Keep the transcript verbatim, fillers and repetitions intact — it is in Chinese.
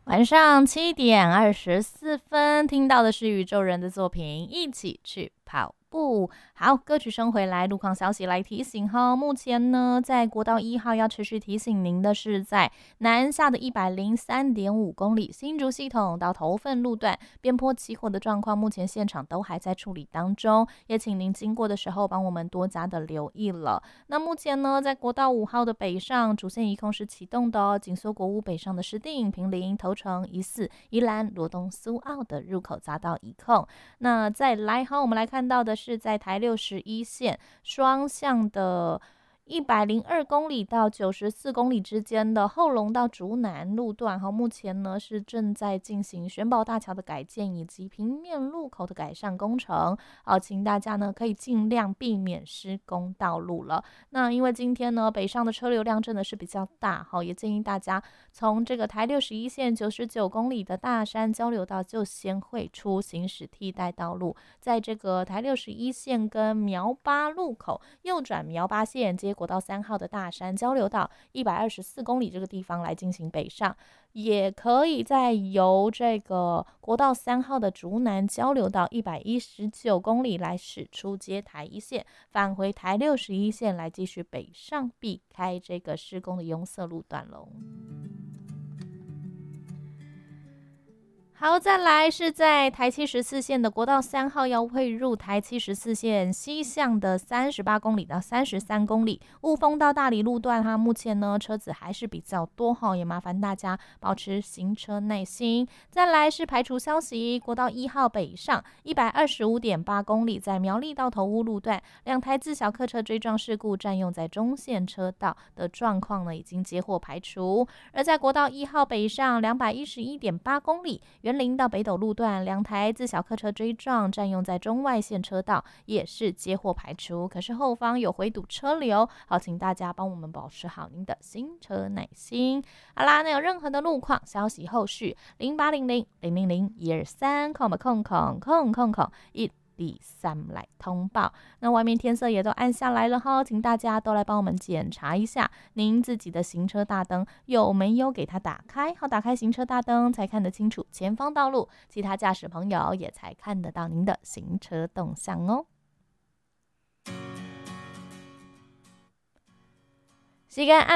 晚上七点二十四分，听到的是宇宙人的作品《一起去跑步》。好，歌曲声回来，路况消息来提醒哈。目前呢，在国道一号要持续提醒您的是，在南下的一百零三点五公里新竹系统到头份路段边坡起火的状况，目前现场都还在处理当中，也请您经过的时候帮我们多加的留意了。那目前呢，在国道五号的北上主线一控是启动的哦，紧缩国五北上的石碇、坪林、头城、宜四、宜兰、罗东、苏澳的入口匝道一控。那再来哈，我们来看到的是在台六十一线双向的一百零二公里到九十四公里之间的后龙到竹南路段哈，目前呢是正在进行玄宝大桥的改建以及平面路口的改善工程，好，请大家呢可以尽量避免施工道路了。那因为今天呢北上的车流量真的是比较大，好，也建议大家从这个台六十一线九十九公里的大山交流道就先会出行驶替代道路，在这个台六十一线跟苗八路口右转苗八线接国道三号的大山交流道一百二十四公里这个地方来进行北上，也可以再由这个国道三号的竹南交流道一百一十九公里来驶出接台一线，返回台六十一线来继续北上，避开这个施工的拥塞路段喽。好，再来是在台七十四线的国道三号要汇入台七十四线西向的三十八公里到三十三公里，雾峰到大理路段哈，目前呢车子还是比较多哈，也麻烦大家保持行车耐心。再来是排除消息，国道一号北上一百二十五点八公里，在苗栗到头屋路段，两台自小客车追撞事故占用在中线车道的状况呢，已经接获排除。而在国道一号北上两百一十一点八公里，园林到北斗路段，两台自小客车追撞占用在中外线车道，也是接获排除。可是后方有回堵车流，好，请大家帮我们保持好您的行车耐心。好啦，那有任何的路况消息，后续零八零零零零零一二三空空空空空空一。第三来通报，那外面天色也都暗下来了哈，请大家都来帮我们检查一下您自己的行车大灯有没有给它打开，好，打开行车大灯才看得清楚前方道路，其他驾驶朋友也才看得到您的行车动向哦。时间